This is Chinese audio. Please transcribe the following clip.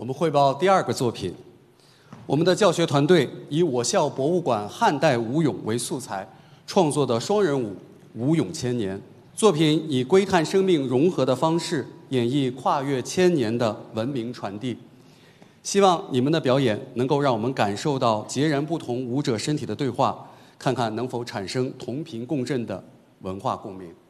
我们汇报第二个作品。我们的教学团队以我校博物馆汉代舞俑为素材，创作的双人舞《舞俑千年》作品，以窥探生命融合的方式，演绎跨越千年的文明传递。希望你们的表演能够让我们感受到截然不同舞者身体的对话，看看能否产生同频共振的文化共鸣。